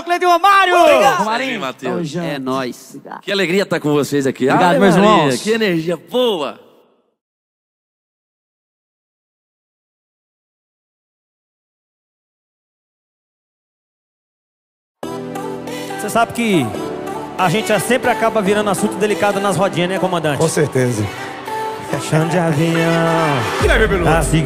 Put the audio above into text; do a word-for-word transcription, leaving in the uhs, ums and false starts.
Cleiton Romário! Romarinho, Matheus. É nóis. Que alegria estar com vocês aqui. Obrigado, Ave meus Maria, irmãos. Que energia boa. Você sabe que a gente sempre acaba virando assunto delicado nas rodinhas, né, comandante? Com certeza. Chão de avião. E aí, bebê? Assim